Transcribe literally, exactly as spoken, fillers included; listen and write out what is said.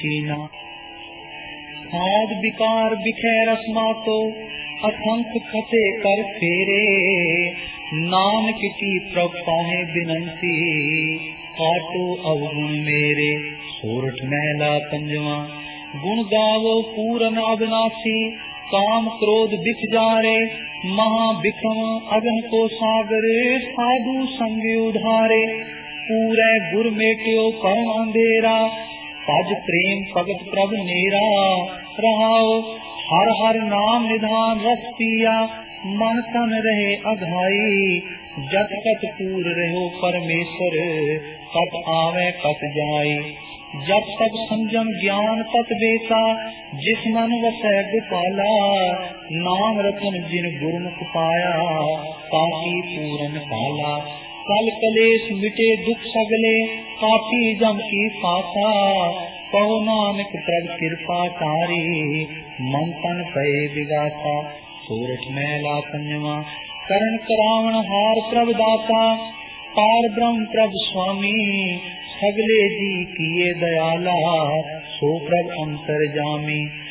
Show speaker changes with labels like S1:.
S1: चीना साध विकार बिखै रस्मा तो असंख खते कर फेरे नानक की प्रभ पाहे बिनंती काटो अवगुण मेरे। सोरठ महला पंजवा। गुण गावो पूरन अविनाशी काम क्रोध बिख जारे महा बिखम अगन को सागर साधु संग उधारे पूरे गुर मेट्यो परम अंधेरा पज प्रेम भगत प्रभ नेरा रहाओ हर हर नाम निधान रस पिया मन तन रहे अघाई जत कत पूर रहो परमेश्वर कत आवे कत जाई जब तक संजम ज्ञान तत बेसा जिस मन वसै गोपाला नाम रतन जिन गुरमुख पाया ताकि पूरन पाला कल कलेश मिटे दुख सगले काटी जम की फासा कहो नानक प्रभ कृपा तारी मन तन पए विगासा। सोरठ महला पंजवा। करण करावण हार प्रभ दाता पार ब्रह्म प्रभ स्वामी सगले जी किए दयाला सो प्रभ अंतर जामी